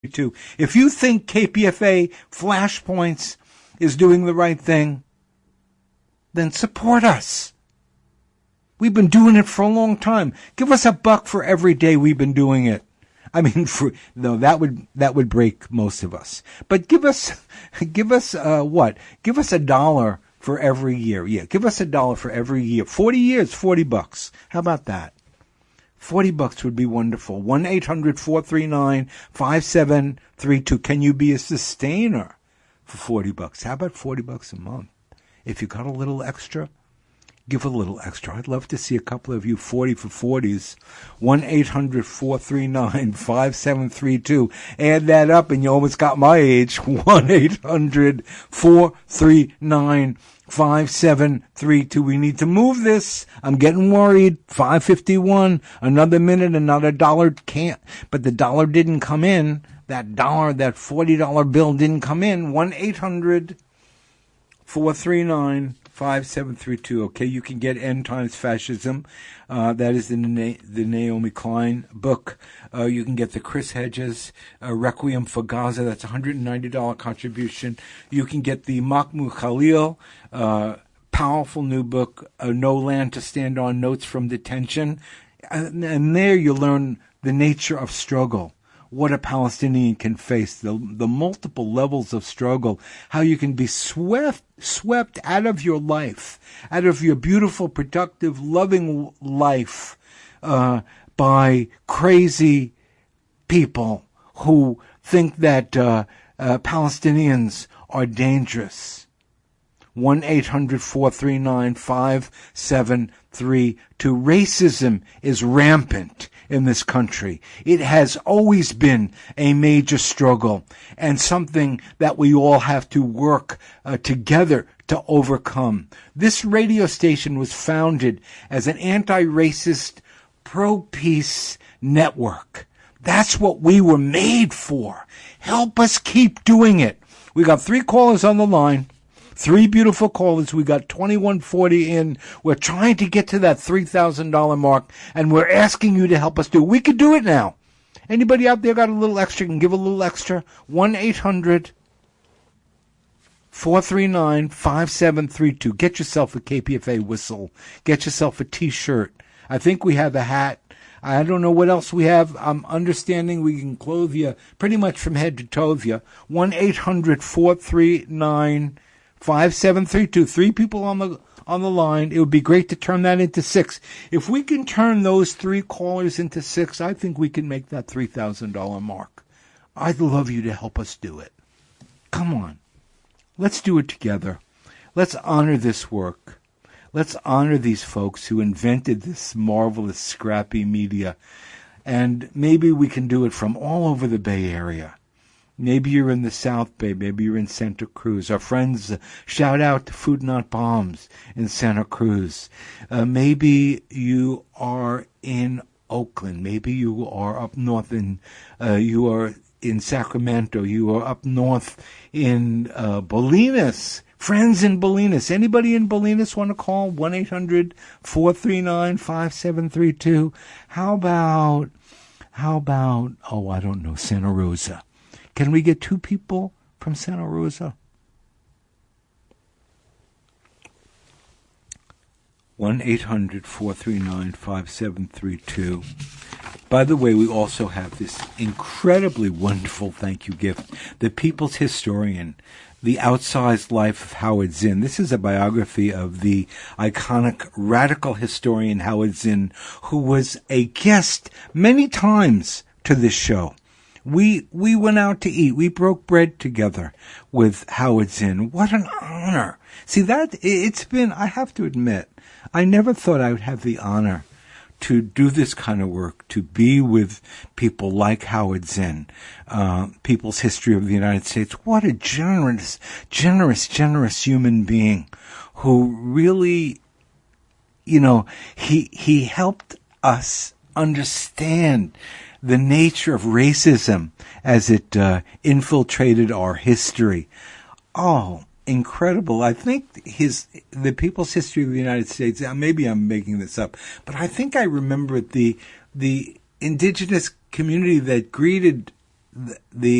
5732. If you think KPFA Flashpoints is doing the right thing, then support us. We've been doing it for a long time. Give us $1 for every day we've been doing it. I mean, that would break most of us. But give us what? Give us $1 for every year. Yeah, give us $1 for every year. 40 years, $40. How about that? $40 would be wonderful. 1-800-439-5732. Can you be a sustainer for $40? How about $40 a month? If you got a little extra, give a little extra. I'd love to see a couple of you 40 for 40s. 1-800-439-5732. Add that up and you almost got my age. 1-800-439-5732. We need to move this. I'm getting worried. 5:51. Another minute, another dollar can't. But the dollar didn't come in. That $40 bill didn't come in. 1-800-439-5732. Okay, you can get End Times Fascism. That is the Naomi Klein book. You can get the Chris Hedges Requiem for Gaza. That's $190 contribution. You can get the Mahmoud Khalil powerful new book, No Land to Stand On, Notes from Detention. And there you learn the nature of struggle. What a Palestinian can face, the multiple levels of struggle, how you can be swept out of your life, out of your beautiful, productive, loving life, by crazy people who think that Palestinians are dangerous. 1-800-439-5732. Racism is rampant in this country. It has always been a major struggle and something that we all have to work together to overcome. This radio station was founded as an anti-racist, pro-peace network. That's what we were made for. Help us keep doing it. We got 3 callers on the line. 3 beautiful callers. We got 2140 in. We're trying to get to that $3,000 mark, and we're asking you to help us do it. We could do it now. Anybody out there got a little extra, can give a little extra? 1-800-439-5732. Get yourself a KPFA whistle. Get yourself a T-shirt. I think we have a hat. I don't know what else we have. I'm understanding we can clothe you pretty much from head to toe of you. 1-800-439-5732. 3 people on the line. It would be great to turn that into 6. If we can turn those 3 callers into 6, I think we can make that $3,000 mark. I'd love you to help us do it. Come on. Let's do it together. Let's honor this work. Let's honor these folks who invented this marvelous, scrappy media. And maybe we can do it from all over the Bay Area. Maybe you're in the South Bay. Maybe you're in Santa Cruz. Our friends, shout out to Food Not Bombs in Santa Cruz. Maybe you are in Oakland. Maybe you are up north you are in Sacramento. You are up north in Bolinas. Friends in Bolinas. Anybody in Bolinas want to call? 1-800-439-5732. How about, oh, I don't know, Santa Rosa. Can we get 2 people from Santa Rosa? 1-800-439-5732. By the way, we also have this incredibly wonderful thank you gift, The People's Historian, The Outsized Life of Howard Zinn. This is a biography of the iconic radical historian Howard Zinn, who was a guest many times to this show. We went out to eat. We broke bread together with Howard Zinn. What an honor. See, it's been, I have to admit, I never thought I would have the honor to do this kind of work, to be with people like Howard Zinn, People's History of the United States. What a generous human being who really, he helped us understand the nature of racism as it infiltrated our history. Oh, incredible. I think the People's History of the United States, maybe I'm making this up, but I think I remember the indigenous community that greeted the